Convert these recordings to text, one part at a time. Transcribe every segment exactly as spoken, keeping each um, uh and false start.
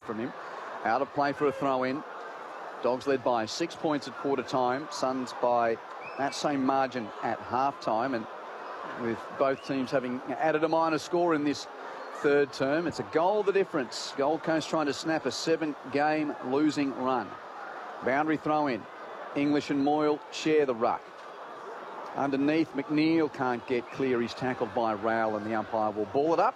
from him. Out of play for a throw-in. Dogs led by six points at quarter time. Suns by that same margin at half time. And with both teams having added a minor score in this third term, it's a goal the difference. Gold Coast trying to snap a seven-game losing run. Boundary throw-in. English and Moyle share the ruck. Underneath, McNeil can't get clear. He's tackled by Rowell, and the umpire will ball it up.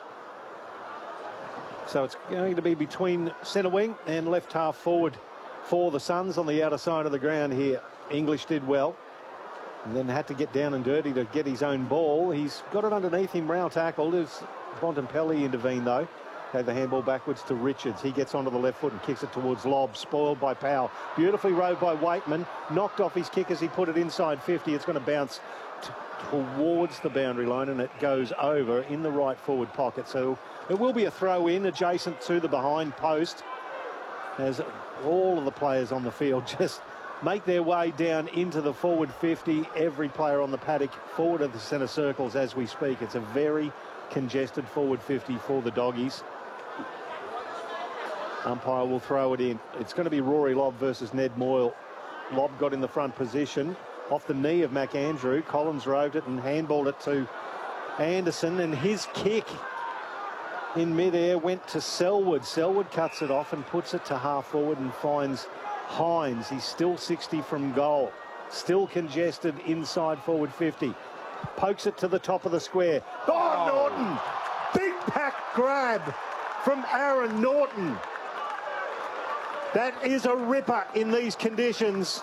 So it's going to be between centre wing and left half forward for the Suns on the outer side of the ground here. English did well, and then had to get down and dirty to get his own ball. He's got it underneath him. Rowell tackled. There's Bontempelli intervened, though. Gave the handball backwards to Richards. He gets onto the left foot and kicks it towards Lobb. Spoiled by Powell. Beautifully rowed by Waitman. Knocked off his kick as he put it inside fifty. It's going to bounce towards the boundary line, and it goes over in the right forward pocket. So it will be a throw in adjacent to the behind post, as all of the players on the field just make their way down into the forward fifty. Every player on the paddock forward of the centre circles as we speak. It's a very congested forward fifty for the Doggies. Umpire will throw it in. It's going to be Rory Lobb versus Ned Moyle. Lobb got in the front position off the knee of McAndrew. Collins roved it and handballed it to Anderson, and his kick in midair went to Selwood. Selwood cuts it off and puts it to half forward and finds Hines. He's still sixty from goal. Still congested inside forward fifty. Pokes it to the top of the square. Oh, Norton! Big pack grab from Aaron Norton. That is a ripper in these conditions.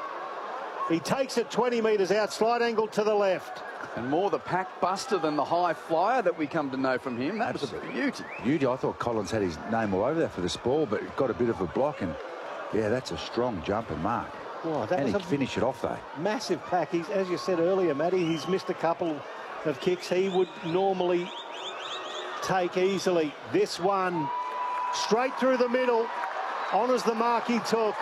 He takes it twenty metres out, slide angle to the left. And more the pack buster than the high flyer that we come to know from him. That Absolutely. was a beauty. Beauty. I thought Collins had his name all over there for the ball, but got a bit of a block, and yeah, that's a strong jump and mark. Oh, that and was he'd a finish it off though. Massive pack. He's, as you said earlier, Matty, he's missed a couple of kicks he would normally take easily. This one straight through the middle, honours the mark he took.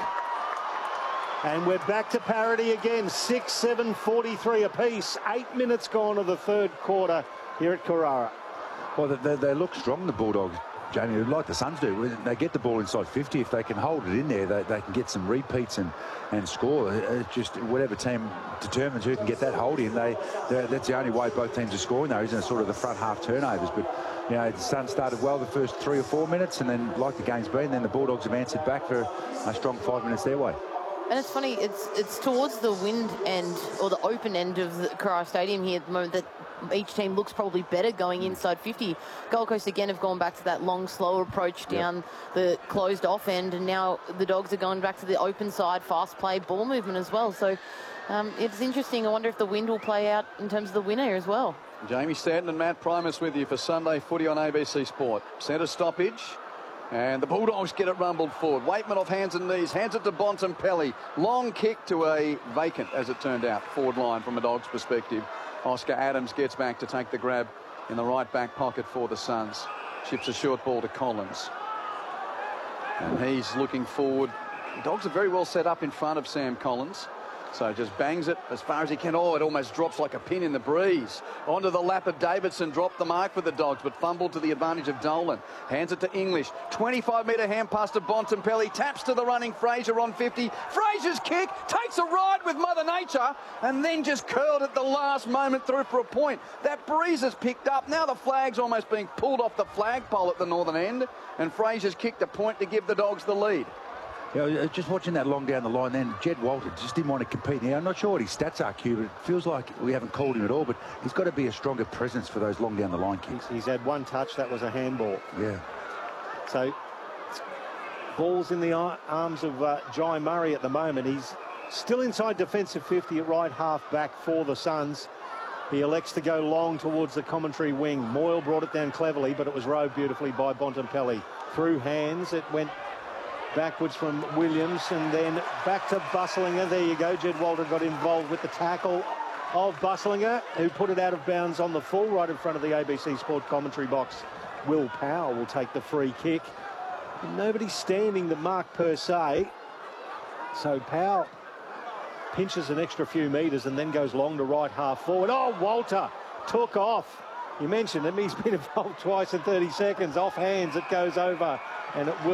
And we're back to parity again. six seven forty-three apiece. Eight minutes gone of the third quarter here at Carrara. Well, they, they look strong, the Bulldogs, Jamie, like the Suns do. They get the ball inside fifty. If they can hold it in there, they, they can get some repeats and, and score. It's just whatever team determines who can get that hold in, they, that's the only way both teams are scoring, though, isn't it? Sort of the front half turnovers. But, you know, the Suns started well the first three or four minutes, and then, like the game's been, then the Bulldogs have answered back for a strong five minutes their way. And it's funny, it's it's towards the wind end, or the open end of the Carrara Stadium here at the moment, that each team looks probably better going inside fifty. Gold Coast again have gone back to that long, slow approach down yep. the closed off end, and now the Dogs are going back to the open side, fast play, ball movement as well. So um, it's interesting. I wonder if the wind will play out in terms of the winner as well. Jamie Stanton and Matt Primus with you for Sunday Footy on A B C Sport. Centre stoppage. And the Bulldogs get it rumbled forward. Waitman off hands and knees, hands it to Bontempelli. Long kick to a vacant, as it turned out, forward line from a Dogs perspective. Oscar Adams gets back to take the grab in the right back pocket for the Suns. Chips a short ball to Collins. And he's looking forward. The Dogs are very well set up in front of Sam Collins. So just bangs it as far as he can. Oh, it almost drops like a pin in the breeze. Onto the lap of Davidson. Dropped the mark for the Dogs, but fumbled to the advantage of Dolan. Hands it to English. twenty-five metre hand pass to Bontempelli. Taps to the running Fraser on fifty. Fraser's kick takes a ride with Mother Nature and then just curled at the last moment through for a point. That breeze has picked up. Now the flag's almost being pulled off the flagpole at the northern end, and Fraser's kicked a point to give the Dogs the lead. You know, just watching that long down the line then, Jed Walter just didn't want to compete. Now, I'm not sure what his stats are, Q, but it feels like we haven't called him at all, but he's got to be a stronger presence for those long down the line kicks. He's had one touch, that was a handball. Yeah. So, ball's in the arms of uh, Jai Murray at the moment. He's still inside defensive fifty at right half back for the Suns. He elects to go long towards the commentary wing. Moyle brought it down cleverly, but it was rowed beautifully by Bontempelli. Through hands, it went backwards from Williams, and then back to Busslinger. There you go. Jed Walter got involved with the tackle of Busslinger, who put it out of bounds on the full right in front of the A B C Sport commentary box. Will Powell will take the free kick. Nobody's standing the mark per se. So Powell pinches an extra few metres and then goes long to right half forward. Oh, Walter took off. You mentioned him. He's been involved twice in thirty seconds. Off hands, it goes over, and it will.